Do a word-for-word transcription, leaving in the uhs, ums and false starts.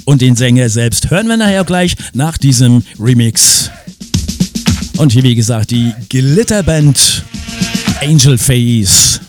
Und den Sänger selbst hören wir nachher gleich nach diesem Remix. Und hier wie gesagt die Glitterband Angel Face.